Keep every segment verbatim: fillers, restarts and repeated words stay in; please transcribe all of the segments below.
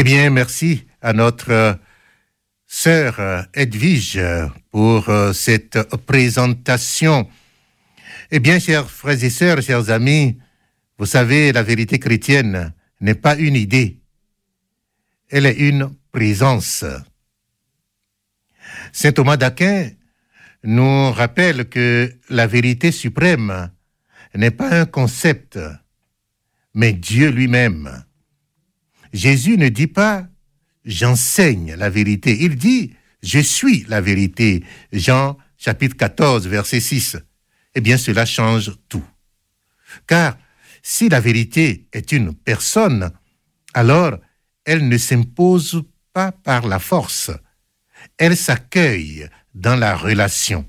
Eh bien, merci à notre euh, sœur euh, Edwige euh, pour euh, cette présentation. Eh bien, chers frères et sœurs, chers amis, vous savez, la vérité chrétienne n'est pas une idée, elle est une présence. Saint Thomas d'Aquin nous rappelle que la vérité suprême n'est pas un concept, mais Dieu lui-même. Jésus ne dit pas « j'enseigne la vérité », il dit « je suis la vérité ». Jean chapitre quatorze, verset six. Eh bien, cela change tout. Car si la vérité est une personne, alors elle ne s'impose pas par la force, elle s'accueille dans la relation.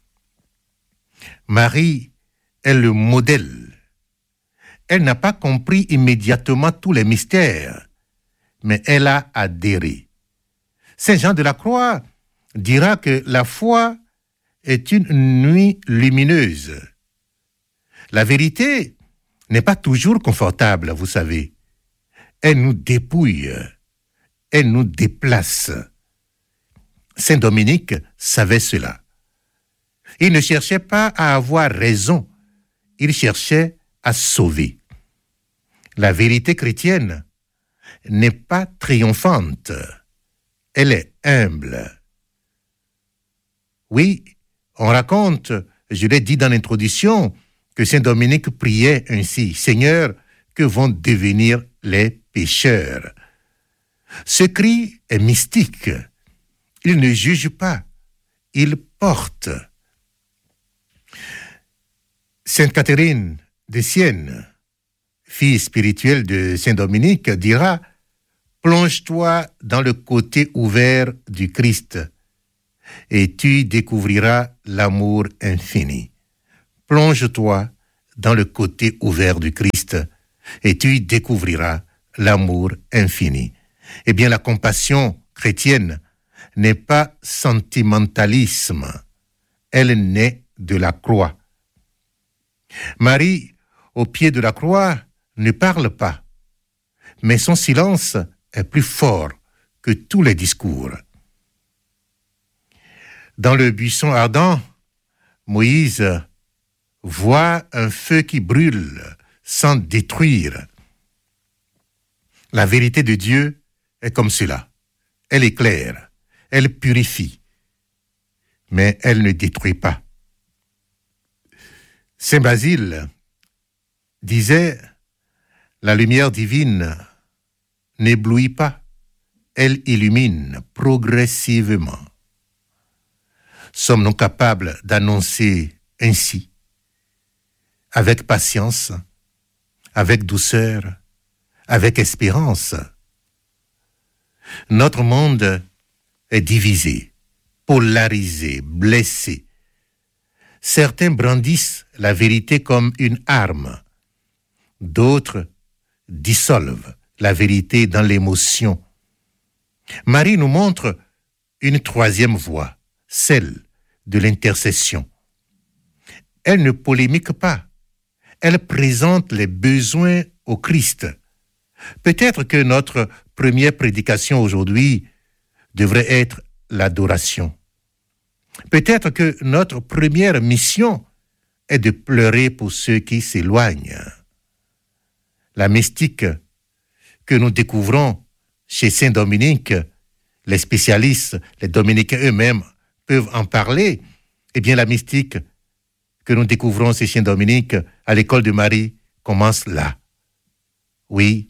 Marie est le modèle. Elle n'a pas compris immédiatement tous les mystères, mais elle a adhéré. Saint Jean de la Croix dira que la foi est une nuit lumineuse. La vérité n'est pas toujours confortable, vous savez. Elle nous dépouille, elle nous déplace. Saint Dominique savait cela. Il ne cherchait pas à avoir raison, il cherchait à sauver. La vérité chrétienne n'est pas triomphante, elle est humble. Oui, on raconte, je l'ai dit dans l'introduction, que Saint Dominique priait ainsi, « Seigneur, que vont devenir les pécheurs ?» Ce cri est mystique. Il ne juge pas, il porte. Sainte Catherine de Sienne, fille spirituelle de Saint Dominique, dira « Plonge-toi dans le côté ouvert du Christ et tu découvriras l'amour infini. Plonge-toi dans le côté ouvert du Christ et tu découvriras l'amour infini. » Eh bien, la compassion chrétienne n'est pas sentimentalisme, elle naît de la croix. Marie, au pied de la croix, ne parle pas, mais son silence est plus fort que tous les discours. Dans le buisson ardent, Moïse voit un feu qui brûle sans détruire. La vérité de Dieu est comme cela. Elle éclaire, elle purifie, mais elle ne détruit pas. Saint Basile disait « La lumière divine n'éblouit pas, elle illumine progressivement. » Sommes-nous capables d'annoncer ainsi, avec patience, avec douceur, avec espérance? Notre monde est divisé, polarisé, blessé. Certains brandissent la vérité comme une arme. D'autres dissolvent la vérité dans l'émotion. Marie nous montre une troisième voie, celle de l'intercession. Elle ne polémique pas. Elle présente les besoins au Christ. Peut-être que notre première prédication aujourd'hui devrait être l'adoration. Peut-être que notre première mission est de pleurer pour ceux qui s'éloignent. La mystique que nous découvrons chez Saint Dominique, les spécialistes, les dominicains eux-mêmes peuvent en parler. Eh bien, la mystique que nous découvrons chez Saint Dominique à l'école de Marie commence là. Oui.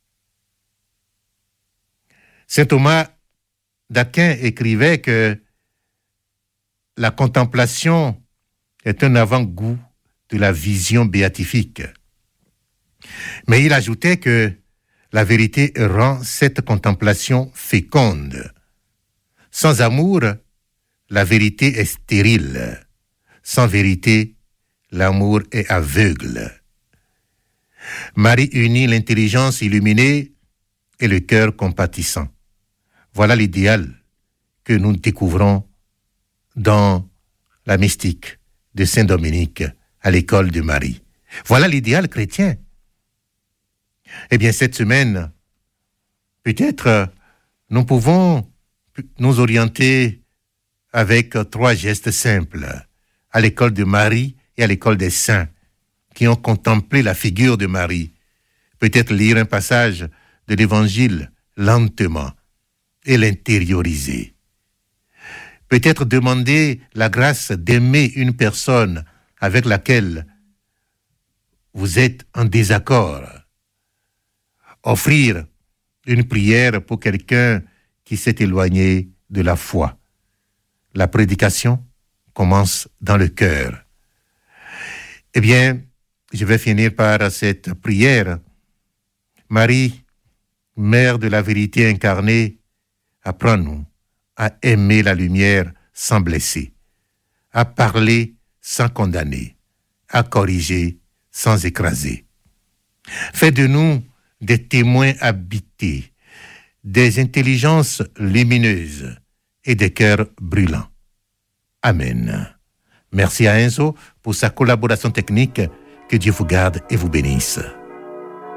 Saint Thomas d'Aquin écrivait que la contemplation est un avant-goût de la vision béatifique. Mais il ajoutait que la vérité rend cette contemplation féconde. Sans amour, la vérité est stérile. Sans vérité, l'amour est aveugle. Marie unit l'intelligence illuminée et le cœur compatissant. Voilà l'idéal que nous découvrons dans la mystique de Saint Dominique à l'école de Marie. Voilà l'idéal chrétien. Eh bien, cette semaine, Peut-être nous pouvons nous orienter avec trois gestes simples à l'école de Marie et à l'école des saints qui ont contemplé la figure de Marie. Peut-être lire un passage de l'Évangile lentement et l'intérioriser. Peut-être demander la grâce d'aimer une personne avec laquelle vous êtes en désaccord. Offrir une prière pour quelqu'un qui s'est éloigné de la foi. La prédication commence dans le cœur. Eh bien, je vais finir par cette prière. Marie, Mère de la vérité incarnée, apprends-nous à aimer la lumière sans blesser, à parler sans condamner, à corriger sans écraser. Fais de nous des témoins habités, des intelligences lumineuses et des cœurs brûlants. Amen. Merci à Enzo pour sa collaboration technique. Que Dieu vous garde et vous bénisse.